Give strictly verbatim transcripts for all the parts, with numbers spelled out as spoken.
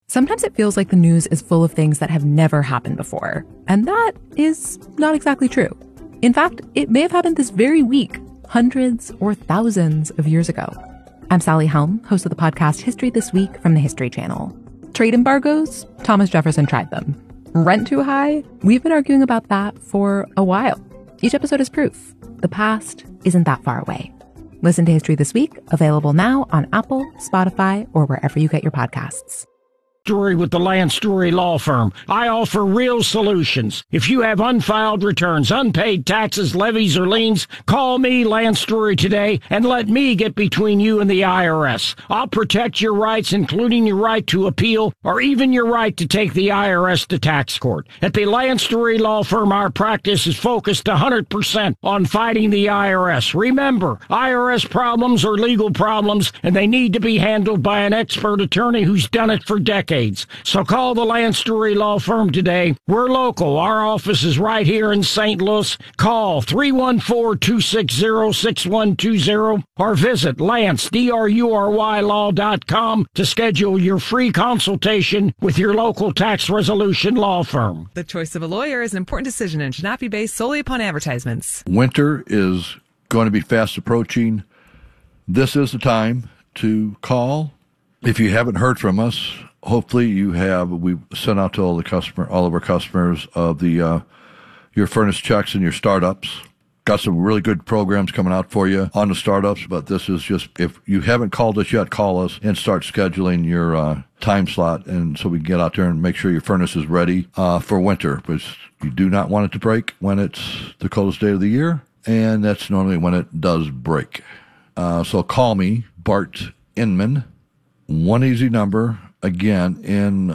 Sometimes it feels like the news is full of things that have never happened before, and that is not exactly true. In fact, it may have happened this very week, hundreds or thousands of years ago. I'm Sally Helm, host of the podcast History This Week from the History Channel. Trade embargoes? Thomas Jefferson tried them. Rent too high? We've been arguing about that for a while. Each episode is proof. The past isn't that far away. Listen to History This Week, available now on Apple, Spotify, or wherever you get your podcasts. Story with the Lance Story Law Firm. I offer real solutions. If you have unfiled returns, unpaid taxes, levies, or liens, call me, Lance Story, today, and let me get between you and the I R S. I'll protect your rights, including your right to appeal, or even your right to take the I R S to tax court. At the Lance Story Law Firm, our practice is focused one hundred percent on fighting the I R S. Remember, I R S problems are legal problems, and they need to be handled by an expert attorney who's done it for decades. So call the Lance Story Law Firm today. We're local. Our office is right here in Saint Louis. Call three one four, two six zero, six one two zero or visit Lance, D R U R Y law dot com to schedule your free consultation with your local tax resolution law firm. The choice of a lawyer is an important decision and should not be based solely upon advertisements. Winter is going to be fast approaching. This is the time to call. If you haven't heard from us, hopefully you have. We've sent out to all the customer, all of our customers of the uh, your furnace checks and your startups. Got some really good programs coming out for you on the startups, but this is just, if you haven't called us yet, call us and start scheduling your uh, time slot, and so we can get out there and make sure your furnace is ready uh, for winter, because you do not want it to break when it's the coldest day of the year, and that's normally when it does break. Uh, so call me, Bart Inman. One easy number, again, in,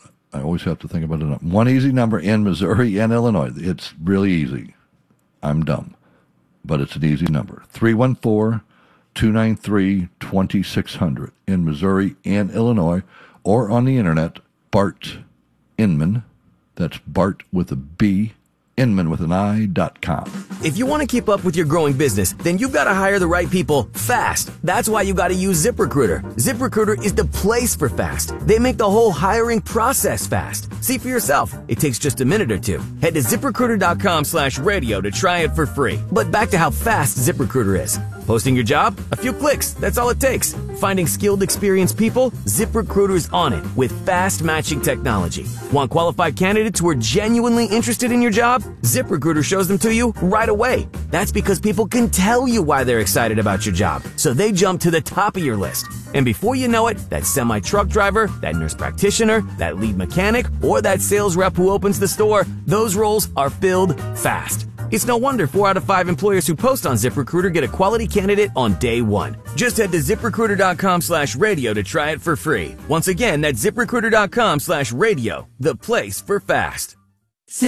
I always have to think about it, one easy number in Missouri and Illinois. It's really easy. I'm dumb, but it's an easy number. three one four, two nine three, two six zero zero in Missouri and Illinois, or on the internet, Bart Inman. That's Bart with a B, Inman with an I dot com. If you want to keep up with your growing business, then you've got to hire the right people fast. That's why you got to use ZipRecruiter. ZipRecruiter is the place for fast. They make the whole hiring process fast. See for yourself. It takes just a minute or two. Head to ZipRecruiter.com slash radio to try it for free. But back to how fast ZipRecruiter is. Posting your job? A few clicks. That's all it takes. Finding skilled, experienced people? ZipRecruiter's on it with fast matching technology. Want qualified candidates who are genuinely interested in your job? ZipRecruiter shows them to you right away. That's because people can tell you why they're excited about your job, so they jump to the top of your list. And before you know it, that semi-truck driver, that nurse practitioner, that lead mechanic, or that sales rep who opens the store, those roles are filled fast. It's no wonder four out of five employers who post on ZipRecruiter get a quality candidate on day one. Just head to ZipRecruiter.com slash radio to try it for free. Once again, that's ZipRecruiter.com slash radio, the place for fast.